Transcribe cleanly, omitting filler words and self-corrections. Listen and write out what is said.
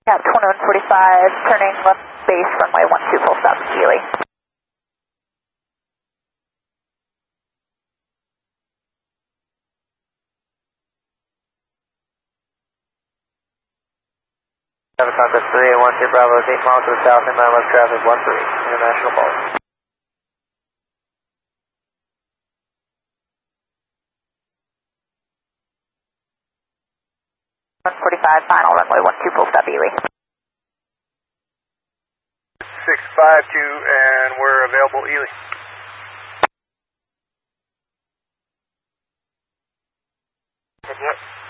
Yeah, 2145, turning left base, runway 12 full stop, Ely. 7 contact 3812 Bravo is 8 miles to the south, inbound left traffic 13, international call. 145, final runway 12 full stop, Ely. 652, and we're available, Ely. Yep.